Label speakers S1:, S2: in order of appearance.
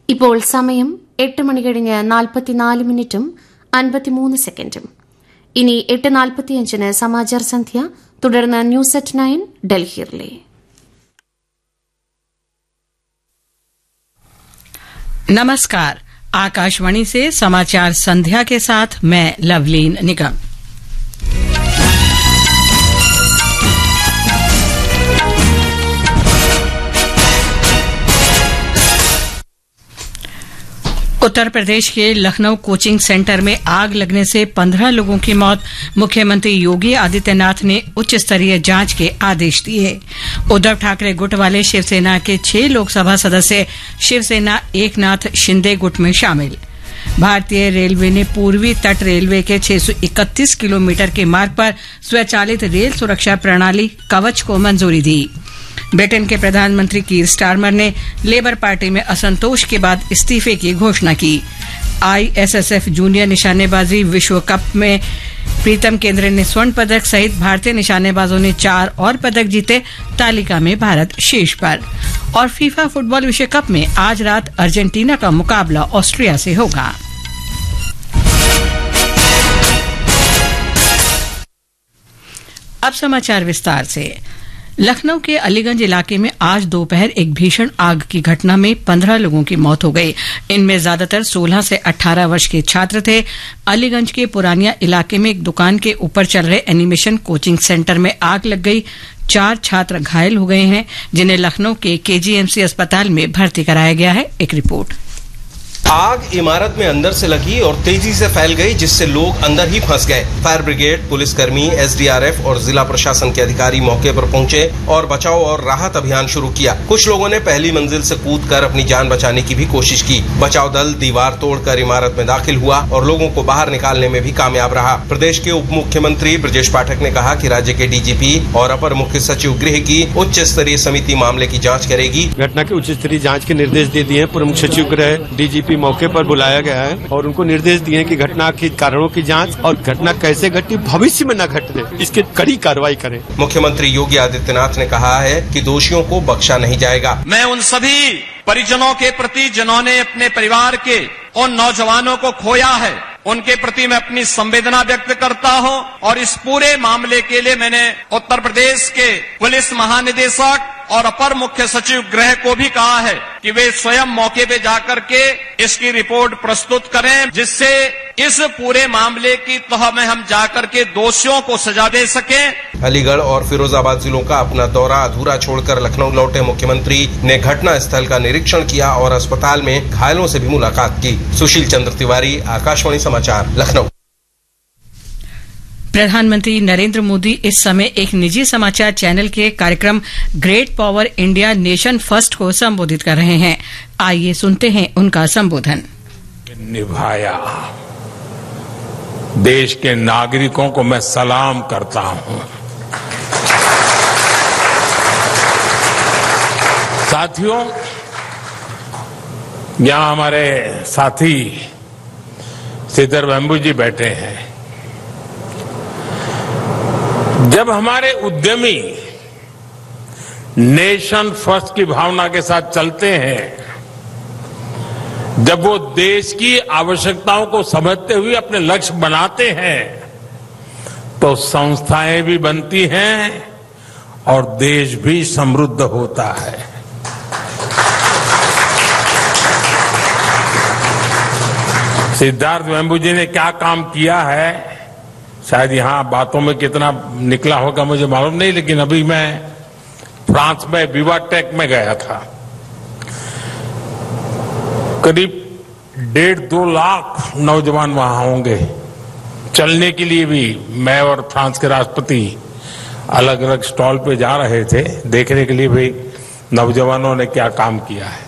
S1: ഇപ്പോൾ സമയം 8 മണി കഴിഞ്ഞ് 44 മിനിറ്റും 53 സെക്കൻഡും. ഇനി 8:45 സമാചാർ സന്ധ്യ, തുടർന്ന് ന്യൂസ് അറ്റ് 9 ഡൽഹി റിലേ.
S2: नमस्कार, आकाशवाणी से समाचार संध्या के साथ मैं लवलीन निगम। उत्तर प्रदेश के लखनऊ कोचिंग सेंटर में आग लगने से 15 लोगों की मौत। मुख्यमंत्री योगी आदित्यनाथ ने उच्च स्तरीय जांच के आदेश दिए। उद्धव ठाकरे गुट वाले शिवसेना के 6 लोकसभा सदस्य शिवसेना एकनाथ शिंदे गुट में शामिल। भारतीय रेलवे ने पूर्वी तट रेलवे के 631 किलोमीटर के मार्ग पर स्वचालित रेल सुरक्षा प्रणाली कवच को मंजूरी दी। ब्रिटेन के प्रधानमंत्री कीर स्टारमर ने लेबर पार्टी में असंतोष के बाद इस्तीफे की घोषणा की। ISSF जूनियर निशानेबाजी विश्व कप में प्रीतम केंद्रे ने स्वर्ण पदक सहित भारतीय निशानेबाजों ने 4 और पदक जीते। तालिका में भारत शीर्ष पर। और फीफा फुटबॉल विश्व कप में आज रात अर्जेंटीना का मुकाबला ऑस्ट्रिया से होगा। अब समाचार विस्तार से। लखनऊ के अलीगंज इलाके में आज दोपहर एक भीषण आग की घटना में 15 लोगों की मौत हो गई। इनमें ज्यादातर 16 से 18 वर्ष के छात्र थे। अलीगंज के पुरानिया इलाके में एक दुकान के ऊपर चल रहे एनिमेशन कोचिंग सेंटर में आग लग गई। 4 छात्र घायल हो गए हैं, जिन्हें लखनऊ के KGMC अस्पताल में भर्ती कराया गया है। एक रिपोर्ट।
S3: आग इमारत में अंदर से लगी और तेजी से फैल गई, जिससे लोग अंदर ही फंस गए। फायर ब्रिगेड, पुलिसकर्मी, SDRF और जिला प्रशासन के अधिकारी मौके पर पहुंचे और बचाव और राहत अभियान शुरू किया। कुछ लोगों ने पहली मंजिल से कूदकर अपनी जान बचाने की भी कोशिश की। बचाव दल दीवार तोड़कर इमारत में दाखिल हुआ और लोगों को बाहर निकालने में भी कामयाब रहा। प्रदेश के उप मुख्यमंत्री ब्रजेश पाठक ने कहा कि राज्य के DGP और अपर मुख्य सचिव गृह की उच्च स्तरीय समिति मामले की जाँच करेगी।
S4: घटना के उच्च स्तरीय जाँच के निर्देश दे दिए। पूर्व मुख्य सचिव गृह DGP मौके पर बुलाया गया है और उनको निर्देश दिए कि घटना के कारणों की जांच और घटना कैसे घटी, भविष्य में न घटने, इसकी कड़ी कार्रवाई करें।
S3: मुख्यमंत्री योगी आदित्यनाथ ने कहा है कि दोषियों को बख्शा नहीं जाएगा।
S5: मैं उन सभी परिजनों के प्रति जिन्होंने अपने परिवार के उन नौजवानों को खोया है, उनके प्रति मैं अपनी संवेदना व्यक्त करता हूं और इस पूरे मामले के लिए मैंने उत्तर प्रदेश के पुलिस महानिदेशक और अपर मुख्य सचिव गृह को भी कहा है कि वे स्वयं मौके पे जाकर के इसकी रिपोर्ट प्रस्तुत करें, जिससे इस पूरे मामले की तह में हम जाकर के दोषियों को सजा दे सकें।
S3: अलीगढ़ और फिरोजाबाद जिलों का अपना दौरा अधूरा छोड़कर लखनऊ लौटे मुख्यमंत्री ने घटना स्थल का निरीक्षण किया और अस्पताल में घायलों से भी मुलाकात की। सुशील चंद्र तिवारी, आकाशवाणी समाचार, लखनऊ।
S2: प्रधानमंत्री नरेंद्र मोदी इस समय एक निजी समाचार चैनल के कार्यक्रम great power India nation first को संबोधित कर रहे हैं। आइए सुनते हैं उनका संबोधन।
S6: निभाया देश के नागरिकों को मैं सलाम करता हूं। साथियों, यहां हमारे साथी सीधर वेम्बू जी बैठे हैं। जब हमारे उद्यमी नेशन फर्स्ट की भावना के साथ चलते हैं, जब वो देश की आवश्यकताओं को समझते हुए अपने लक्ष्य बनाते हैं, तो संस्थाएं भी बनती हैं और देश भी समृद्ध होता है। सिद्धार्थ वेम्बू जी ने क्या काम किया है, शायद यहां बातों में कितना निकला होगा मुझे मालूम नहीं, लेकिन अभी मैं फ्रांस में विवाटेक में गया था। करीब 1.5-2 लाख नौजवान वहां होंगे। चलने के लिए भी मैं और फ्रांस के राष्ट्रपति अलग अलग स्टॉल पे जा रहे थे, देखने के लिए भी नौजवानों ने क्या काम किया है।